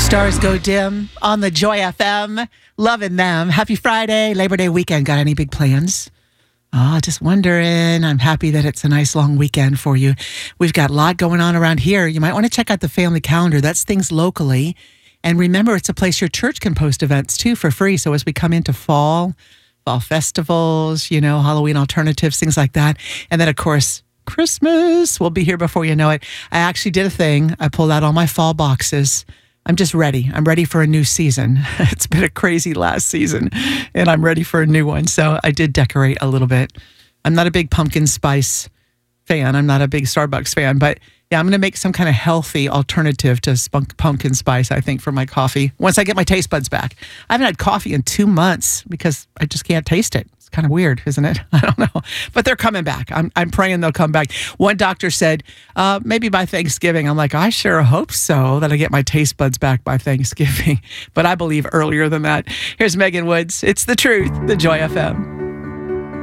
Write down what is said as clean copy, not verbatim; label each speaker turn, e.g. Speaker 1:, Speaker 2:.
Speaker 1: Stars go dim on the Joy FM. Loving them. Happy Friday, Labor Day weekend. Got any big plans? Just wondering. I'm happy that it's a nice long weekend for you. We've got a lot going on around here. You might want to check out the family calendar. That's things locally. And remember, it's a place your church can post events too for free. So as we come into fall festivals, Halloween alternatives, things like that. And then, of course, Christmas will be here before you know it. I actually did a thing. I pulled out all my fall boxes. I'm just ready. I'm ready for a new season. It's been a crazy last season, and I'm ready for a new one. So I did decorate a little bit. I'm not a big pumpkin spice fan. I'm not a big Starbucks fan, but yeah, I'm going to make some kind of healthy alternative to pumpkin spice, I think, for my coffee once I get my taste buds back. I haven't had coffee in 2 months because I just can't taste it. It's kind of weird, isn't it? I don't know. But they're coming back. I'm praying they'll come back. One doctor said, maybe by Thanksgiving. I'm like, I sure hope so that I get my taste buds back by Thanksgiving. But I believe earlier than that. Here's Megan Woods. It's the truth, the Joy FM.